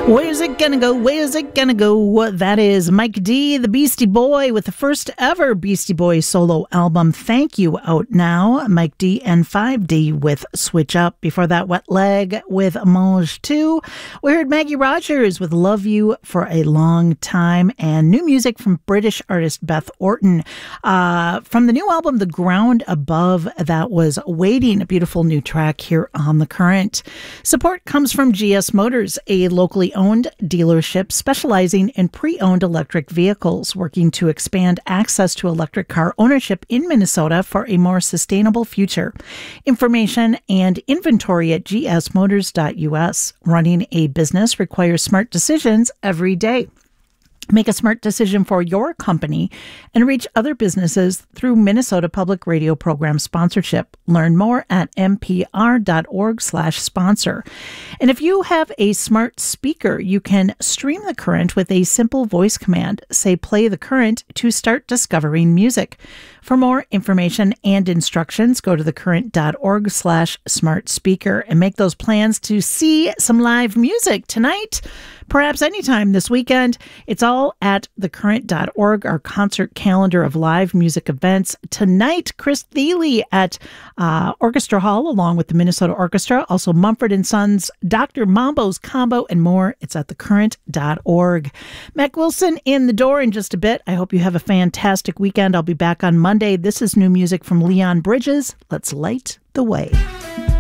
Where's it gonna go? Where's it gonna go? That is Mike D, the Beastie Boy, with the first ever Beastie Boy solo album, Thank You, out now. Mike D and 5D with Switch Up. Before that, Wet Leg with Mange 2. We heard Maggie Rogers with Love You for a Long Time, and new music from British artist Beth Orton. From the new album, The Ground Above, that was Waiting, a beautiful new track here on The Current. Support comes from GS Motors, a locally owned dealership specializing in pre-owned electric vehicles, working to expand access to electric car ownership in Minnesota for a more sustainable future. Information and inventory at gsmotors.us. Running a business requires smart decisions every day. Make a smart decision for your company and reach other businesses through Minnesota Public Radio program sponsorship. Learn more at mpr.org/sponsor. And if you have a smart speaker, you can stream The Current with a simple voice command. Say, play The Current to start discovering music. For more information and instructions, go to thecurrent.org/smart speaker and make those plans to see some live music tonight, perhaps anytime this weekend. It's all at thecurrent.org, our concert calendar of live music events. Tonight, Chris Thile at Orchestra Hall, along with the Minnesota Orchestra. Also, Mumford & Sons, Dr. Mambo's Combo, and more. It's at thecurrent.org. Mac Wilson in the door in just a bit. I hope you have a fantastic weekend. I'll be back on Monday. This is new music from Leon Bridges. Let's light the way.